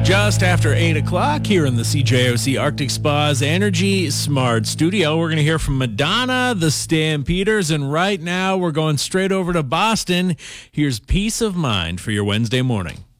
Just after 8 o'clock here in the CJOC Arctic Spas Energy Smart Studio, we're going to hear from Madonna, the Stampeders, and right now we're going straight over to Boston. Here's Peace of Mind for your Wednesday morning.